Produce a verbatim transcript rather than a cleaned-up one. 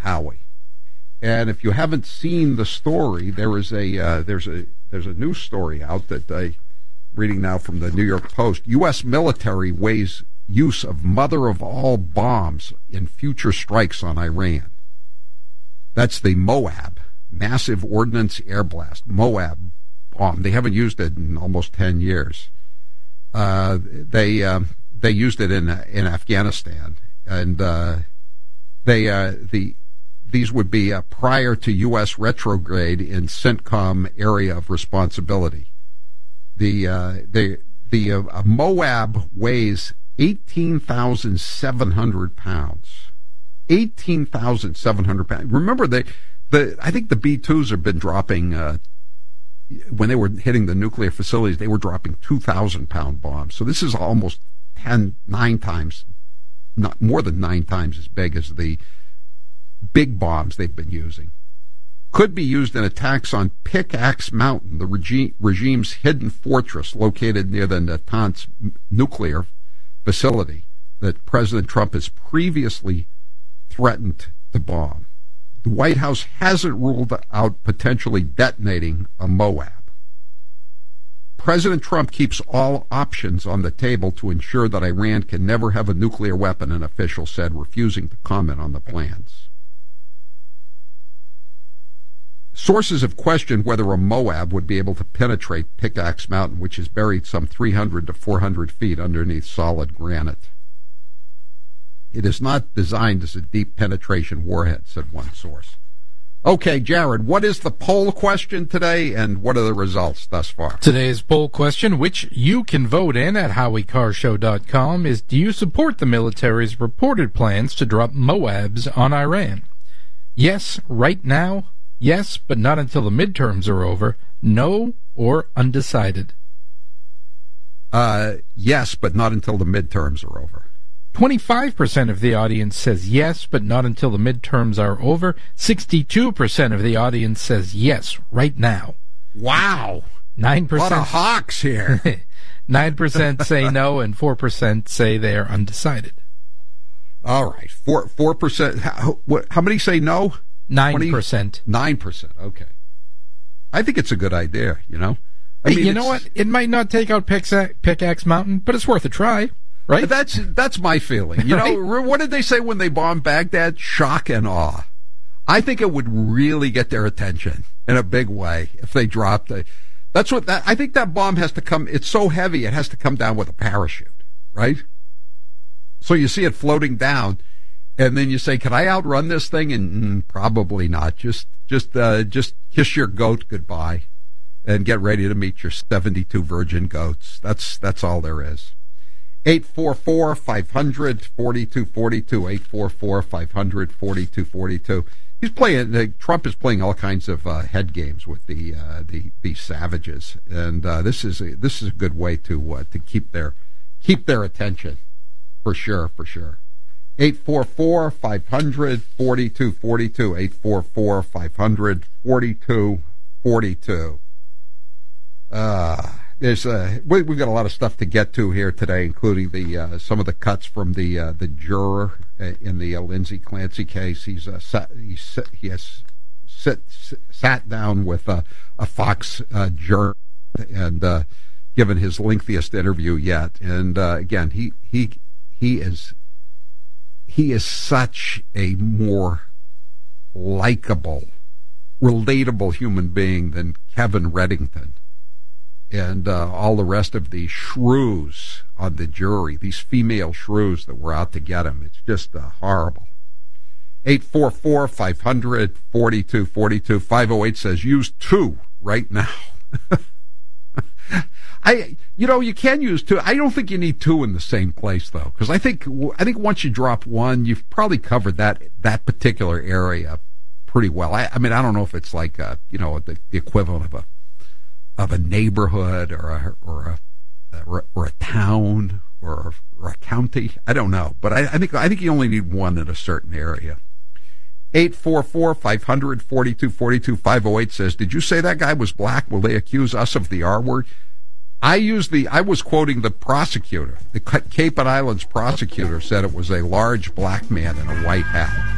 Howie. And if you haven't seen the story, there is a uh, there's a there's a news story out that I'm reading now from the New York Post. U S military weighs use of mother of all bombs in future strikes on Iran. That's the Moab, massive ordnance air blast, Moab bomb. They haven't used it in almost ten years. Uh, they um, they used it in in Afghanistan, and uh, they uh, the these would be uh, prior to U S retrograde in CENTCOM area of responsibility. The uh, the the uh, Moab weighs eighteen thousand seven hundred pounds. eighteen thousand seven hundred pounds. Remember, they, the I think the B twos have been dropping, uh, when they were hitting the nuclear facilities, they were dropping two thousand pound bombs. So this is almost ten, nine times, not more than nine times as big as the big bombs they've been using. Could be used in attacks on Pickaxe Mountain, the regi- regime's hidden fortress located near the Natanz nuclear facility that President Trump has previously threatened to bomb. The White House hasn't ruled out potentially detonating a Moab. President Trump keeps all options on the table to ensure that Iran can never have a nuclear weapon, an official said, refusing to comment on the plans. Sources have questioned whether a Moab would be able to penetrate Pickaxe Mountain, which is buried some three hundred to four hundred feet underneath solid granite. It is not designed as a deep penetration warhead, said one source. Okay, Jared, what is the poll question today, and what are the results thus far? Today's poll question, which you can vote in at Howie Carr Show dot com, is do you support the military's reported plans to drop Moabs on Iran? Yes, right now. Yes, but not until the midterms are over. No, or undecided. Uh, yes, but not until the midterms are over. twenty-five percent of the audience says yes, but not until the midterms are over. sixty-two percent of the audience says yes, right now. Wow. nine percent. A lot of hawks here. nine percent say no, and four percent say they are undecided. All right. four, 4%. How, what, how many say no? nine percent. nine percent. Okay. I think it's a good idea, you know? I Hey, mean, you know what? It might not take out Pickaxe, Pickaxe Mountain, but it's worth a try, right? That's that's my feeling. You know, right? What did they say when they bombed Baghdad? Shock and awe. I think it would really get their attention in a big way if they dropped a. That's what that. I think that bomb has to come. It's so heavy, it has to come down with a parachute, right? So you see it floating down, and then you say, "Can I outrun this thing?" And mm, probably not. Just just uh, just kiss your goat goodbye, and get ready to meet your seventy-two virgin goats. That's that's all there is. eight four four, five hundred, forty-two forty-two, eight four four, five hundred, forty-two forty-two. He's playing, uh, Trump is playing all kinds of uh, head games with the uh, the the savages, and uh, this is a, this is a good way to uh, to keep their keep their attention, for sure, for sure. eight four four, five hundred, forty-two forty-two, eight four four, five hundred, forty-two forty-two. Uh, there's uh, we, we've got a lot of stuff to get to here today, including the uh, some of the cuts from the uh, the juror in the uh, Lindsay Clancy case. He's uh, sat, he, he has sit, sat down with uh, a Fox uh, juror and uh, given his lengthiest interview yet. And uh, again, he he he is he is such a more likable, relatable human being than Kevin Reddington and uh, all the rest of the shrews on the jury, these female shrews that were out to get him. It's just uh, horrible. eight four four, five hundred, forty-two forty-two. five oh eight says, use two right now. I, you know, you can use two. I don't think you need two in the same place, though, because I think I think once you drop one, you've probably covered that that particular area pretty well. I, I mean, I don't know if it's like a, you know, the, the equivalent of a of a neighborhood or a or a or, or a town or or a county. I don't know, but I, I think I think you only need one in a certain area. eight four four, five hundred, forty-two forty-two. five oh eight says, did you say that guy was black? Will they accuse us of the R word? I used the, I was quoting the prosecutor. The Cape and Islands prosecutor said it was a large black man in a white hat.